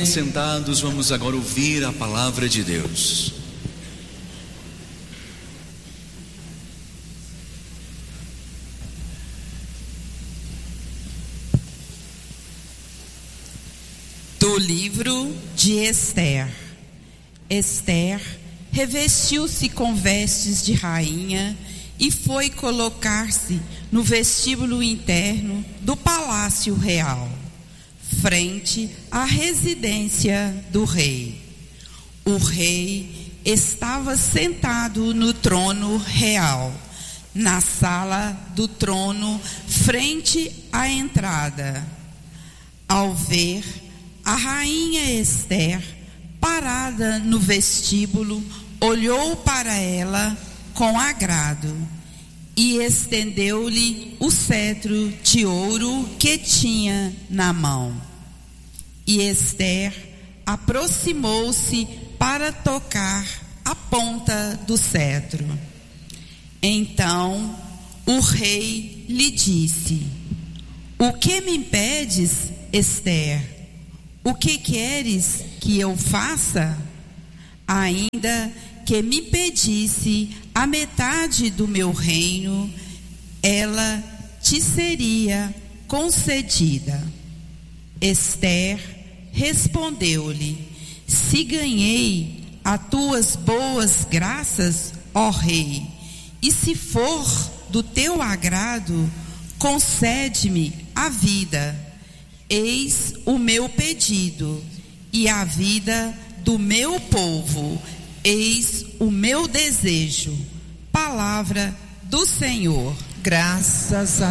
assentados, vamos agora ouvir a palavra de Deus. Do livro de Esther. Esther revestiu-se com vestes de rainha e foi colocar-se no vestíbulo interno do palácio real, frente à residência do rei. O rei estava sentado no trono real, na sala do trono, frente à entrada. Ao ver a rainha Esther parada no vestíbulo, olhou para ela com agrado e estendeu-lhe o cetro de ouro que tinha na mão. E Esther aproximou-se para tocar a ponta do cetro. Então o rei lhe disse: "O que me impedes, Esther? O que queres que eu faça? Ainda que me pedisse a metade do meu reino, ela te seria concedida." Esther respondeu-lhe: "Se ganhei as tuas boas graças, ó rei, e se for do teu agrado, concede-me a vida. Eis o meu pedido, e a vida do meu povo, eis o meu desejo." Palavra do Senhor. Graças a